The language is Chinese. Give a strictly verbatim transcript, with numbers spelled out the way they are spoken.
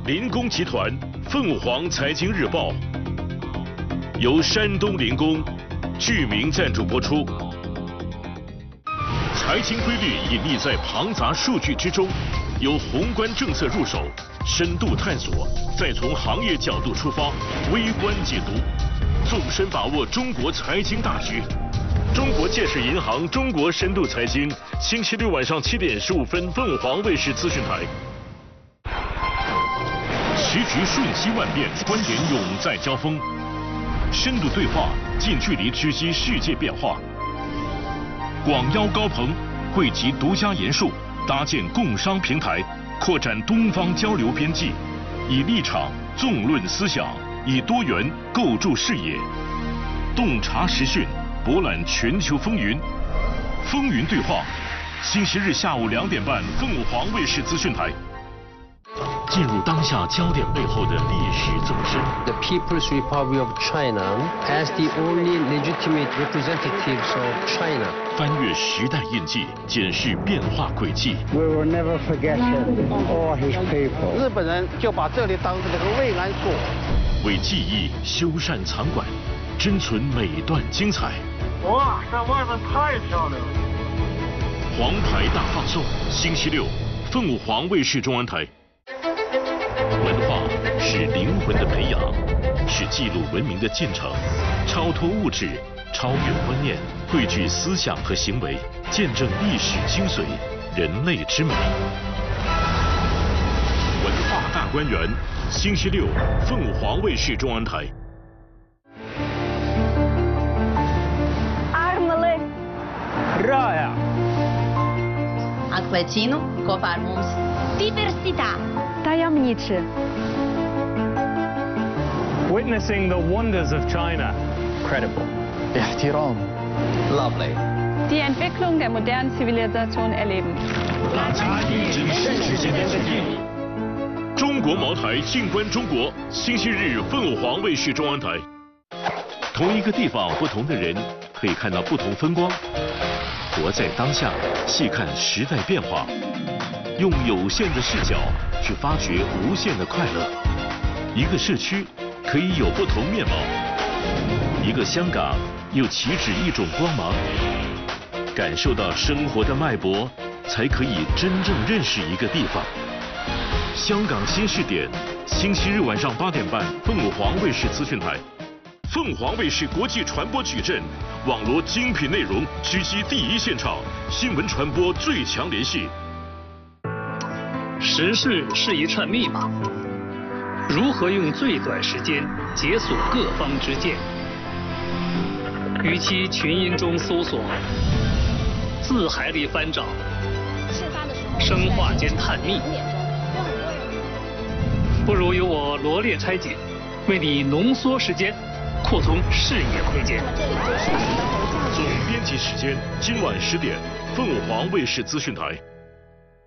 林工集团凤凰财经日报由山东林工剧名赞助播出。财经规律隐匿在庞杂数据之中，由宏观政策入手，深度探索，再从行业角度出发，微观解读，纵深把握中国财经大局。中国建设银行中国深度财经，星期六晚上七点十五分，凤凰卫视资讯台。时局瞬息万变，观点永在交锋，深度对话，近距离直击世界变化。广邀高朋，汇集独家研述，搭建共商平台，扩展东方交流边际，以立场纵论思想，以多元构筑视野，洞察时讯，博览全球风云。风云对话，星期日下午两点半，凤凰卫视资讯台。进入当下焦点背后的历史纵深。 The People's Republic of China as the only legitimate representatives of China. 翻越时代印记，检视变化轨迹。 We will never forget him or his people. 日本人就把这里当成这个慰安所。 为记忆修缮藏馆，珍存每段精彩。 哇，这外面太漂亮了！ 黄牌大放送，星期六，凤凰卫视中文台。文化是灵魂的培养，是记录文明的进程，超脱物质，超越观念，汇聚思想和行为，见证历史精髓，人类之美。文化大观园，星期六，凤凰卫视中文台。 Armele. Raya. Acquacino, Cofarmums. Diversità. Tajemniczy. Witnessing the wonders of China. Credible. Ihtiram. Lovely. Die Entwicklung der modernen Zivilisation erleben. 拉近与真实之间的距离。中国茅台，静观中国，星期日，凤凰卫视中文台。同一个地方，不同的人，可以看到不同风光。活在当下，细看时代变化，用有限的视角去发掘无限的快乐。一个社区可以有不同面貌，一个香港又岂止一种光芒。感受到生活的脉搏，才可以真正认识一个地方。香港新视点，星期日晚上八点半，凤凰卫视资讯台。凤凰卫视国际传播矩阵，网罗精品内容，直击第一现场，新闻传播最强联系。 时事是一串密码，如何用最短时间解锁各方之见？与其群音中搜索，字海里翻找，生化间探秘，不如由我罗列拆解，为你浓缩时间，扩充视野窥见。 总编辑时间今晚十点，凤凰卫视资讯台。